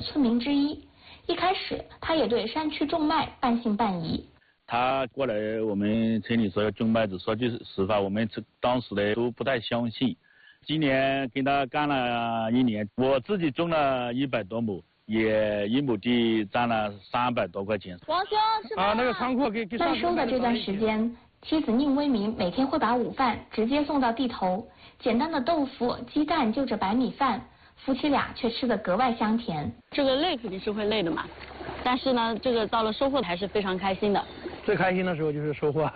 村民之一。一开始，他也对山区种麦半信半疑。 他过来我们村里说要种麦子，说句实话，我们当时的都不太相信。今年跟他干了1年，我自己种了100多亩，也1亩地赚了300多块钱。 王兄是吧？ 那个仓库给麦收的这段时间，妻子宁威民每天会把午饭直接送到地头，简单的豆腐、鸡蛋就着白米饭，夫妻俩却吃得格外香甜。 这个累肯定是会累的嘛，但是呢，这个到了收获还是非常开心的。 最开心的时候就是收获。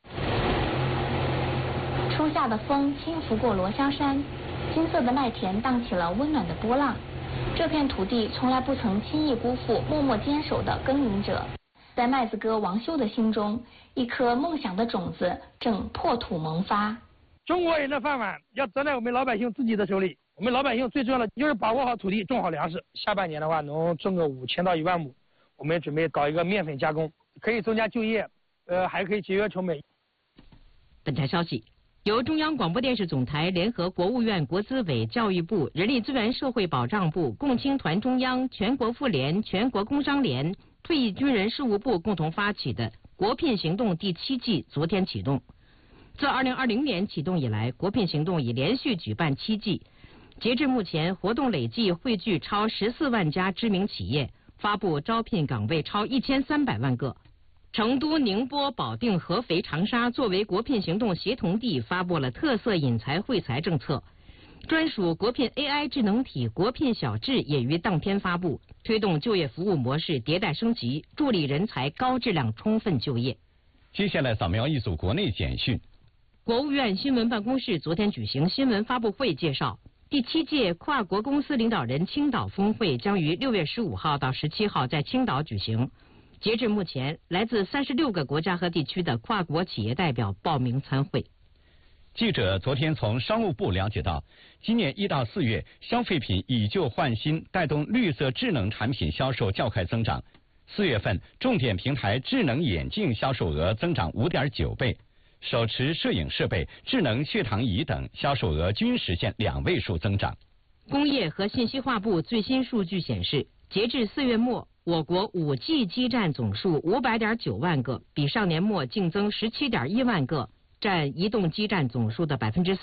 初夏的风轻拂过罗香山，金色的麦田荡起了温暖的波浪。这片土地从来不曾轻易辜负默默坚守的耕耘者。在麦子哥王修的心中，一颗梦想的种子正破土萌发。 中国人的饭碗要攥在我们老百姓自己的手里。我们老百姓最重要的就是把握好土地，种好粮食。下半年的话，能种个5000到1万亩。我们准备搞一个面粉加工，可以增加就业，还可以节约成本。 本台消息，由中央广播电视总台联合国务院国资委、教育部、人力资源社会保障部、共青团中央、全国妇联、全国工商联、退役军人事务部共同发起的国聘行动第7季昨天启动。自2020年启动以来，国聘行动已连续举办7季，截至目前，活动累计汇聚超14万家知名企业，发布招聘岗位超1300万个。成都、宁波、保定、合肥、长沙作为国聘行动协同地，发布了特色引才惠才政策。专属国聘 AI 智能体国聘小智也于当天发布，推动就业服务模式迭代升级，助力人才高质量充分就业。 接下来扫描一组国内简讯。 国务院新闻办公室昨天举行新闻发布会，介绍第7届跨国公司领导人青岛峰会将于6月15号到17号在青岛举行。截至目前，来自36个国家和地区的跨国企业代表报名参会。 记者昨天从商务部了解到，今年1到4月，消费品以旧换新，带动绿色智能产品销售较快增长。4月份，重点平台智能眼镜销售额增长5.9倍，手持摄影设备、智能血糖仪等销售额均实现2位数增长。 工业和信息化部最新数据显示，截至4月末，我国5G 基站总数500.9万个，比上年末净增17.1万个，占移动基站总数的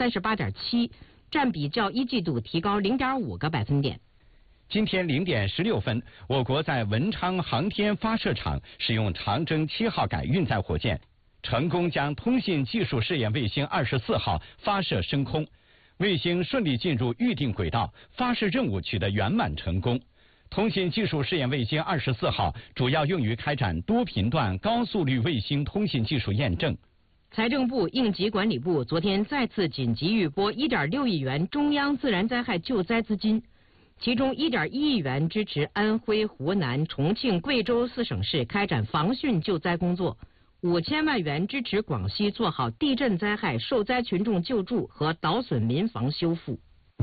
38.7%，占比较1季度提高0.5个百分点。 今天0点16分，我国在文昌航天发射场使用长征7号改运载火箭，成功将通信技术试验卫星24号发射升空，卫星顺利进入预定轨道，发射任务取得圆满成功。通信技术试验卫星24号主要用于开展多频段高速率卫星通信技术验证。 财政部应急管理部昨天再次紧急预拨1.6亿元中央自然灾害救灾资金，其中1.1亿元支持安徽、湖南、重庆、贵州4省市开展防汛救灾工作，5000万元支持广西做好地震灾害受灾群众救助和倒损民房修复。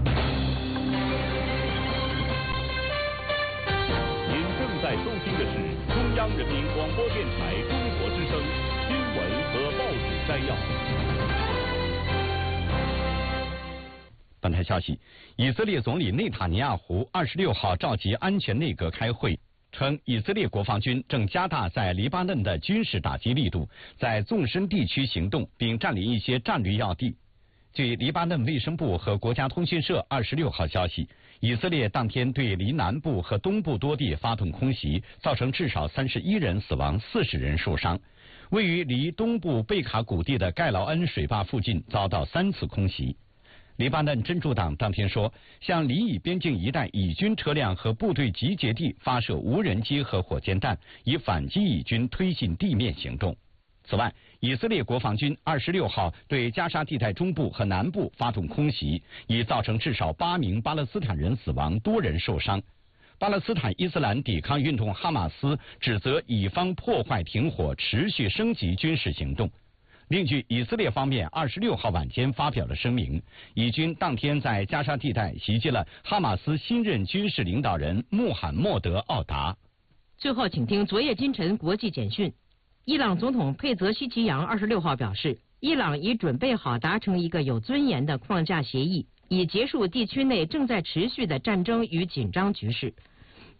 在收听的是中央人民广播电台中国之声新闻和报纸摘要。 本台消息，以色列总理内塔尼亚胡26号召集安全内阁开会，称以色列国防军正加大在黎巴嫩的军事打击力度，在纵深地区行动，并占领一些战略要地。据黎巴嫩卫生部和国家通讯社26号消息，以色列当天对黎南部和东部多地发动空袭，造成至少31人死亡，40人受伤。位于离东部贝卡谷地的盖劳恩水坝附近遭到3次空袭。黎巴嫩真主党当天说，向黎以边境一带以军车辆和部队集结地发射无人机和火箭弹，以反击以军推进地面行动。此外，以色列国防军26号对加沙地带中部和南部发动空袭，已造成至少8名巴勒斯坦人死亡，多人受伤。巴勒斯坦伊斯兰抵抗运动哈马斯指责以方破坏停火，持续升级军事行动。另据以色列方面26号晚间发表了声明，以军当天在加沙地带袭击了哈马斯新任军事领导人穆罕默德·奥达。 最后，请听昨夜今晨国际简讯。伊朗总统佩泽希奇扬26号表示，伊朗已准备好达成一个有尊严的框架协议，以结束地区内正在持续的战争与紧张局势。